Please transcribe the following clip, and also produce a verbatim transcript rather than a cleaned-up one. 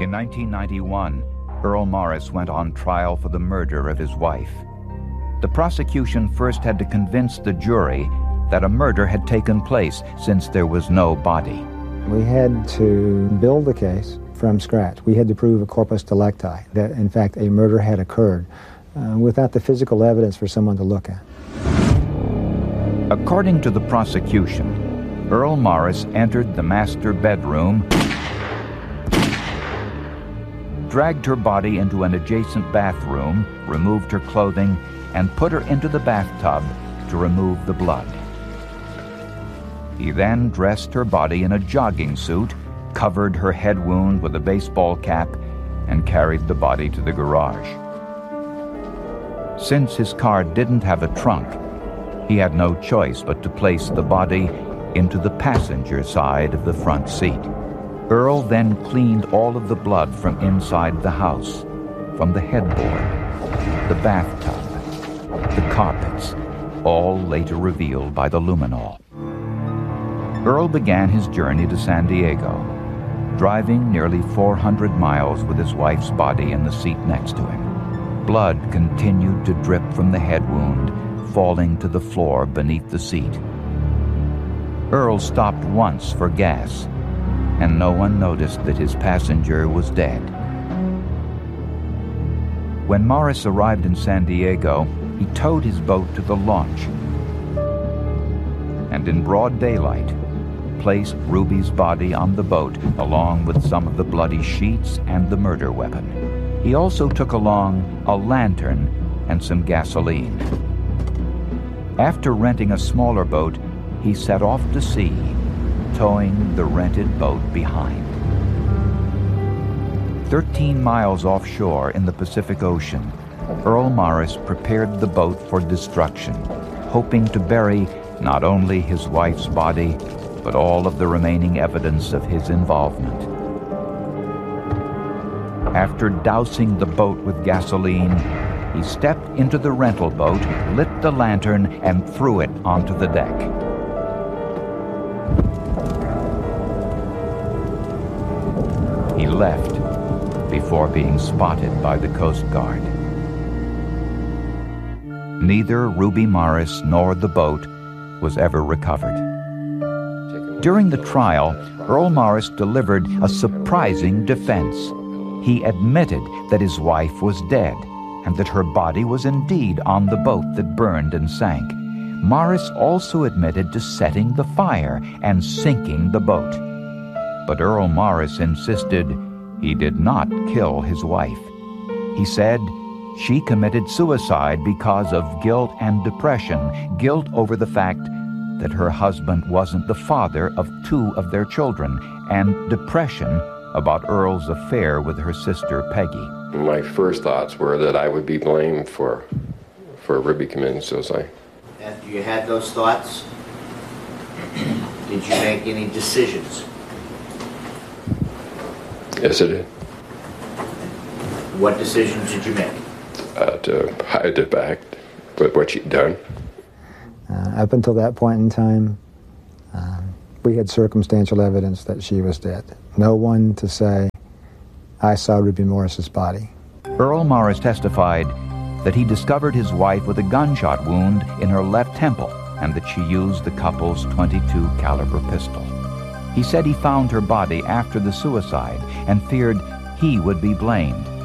In nineteen ninety-one, Earl Morris went on trial for the murder of his wife. The prosecution first had to convince the jury that a murder had taken place since there was no body. We had to build the case from scratch. We had to prove a corpus delicti, that in fact a murder had occurred, uh, without the physical evidence for someone to look at. According to the prosecution, Earl Morris entered the master bedroom, dragged her body into an adjacent bathroom, removed her clothing, and put her into the bathtub to remove the blood. He then dressed her body in a jogging suit, covered her head wound with a baseball cap, and carried the body to the garage. Since his car didn't have a trunk, he had no choice but to place the body into the passenger side of the front seat. Earl then cleaned all of the blood from inside the house, from the headboard, the bathtub, the carpets, all later revealed by the luminol. Earl began his journey to San Diego, driving nearly four hundred miles with his wife's body in the seat next to him. Blood continued to drip from the head wound, falling to the floor beneath the seat. Earl stopped once for gas, and no one noticed that his passenger was dead. When Morris arrived in San Diego, he towed his boat to the launch, and in broad daylight, placed Ruby's body on the boat along with some of the bloody sheets and the murder weapon. He also took along a lantern and some gasoline. After renting a smaller boat, he set off to sea, towing the rented boat behind. Thirteen miles offshore in the Pacific Ocean, Earl Morris prepared the boat for destruction, hoping to bury not only his wife's body, but all of the remaining evidence of his involvement. After dousing the boat with gasoline, he stepped into the rental boat, lit the lantern, and threw it onto the deck. He left before being spotted by the Coast Guard. Neither Ruby Morris nor the boat was ever recovered. During the trial, Earl Morris delivered a surprising defense. He admitted that his wife was dead and that her body was indeed on the boat that burned and sank. Morris also admitted to setting the fire and sinking the boat. But Earl Morris insisted he did not kill his wife. He said she committed suicide because of guilt and depression, guilt over the fact that her husband wasn't the father of two of their children, and depression about Earl's affair with her sister Peggy. My first thoughts were that I would be blamed for for Ruby committing suicide. After you had those thoughts, did you make any decisions? Yes, I did. What decisions did you make? Uh, to hide the fact with what she'd done. Uh, up until that point in time, um, we had circumstantial evidence that she was dead. No one to say, I saw Ruby Morris's body. Earl Morris testified that he discovered his wife with a gunshot wound in her left temple and that she used the couple's twenty-two caliber pistol. He said he found her body after the suicide and feared he would be blamed.